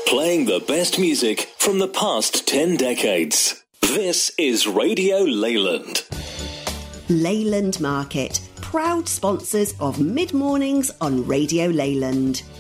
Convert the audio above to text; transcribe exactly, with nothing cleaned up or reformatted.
playing the best music from the past ten decades. This is Radio Leyland. Leyland Market, proud sponsors of Mid Mornings on Radio Leyland.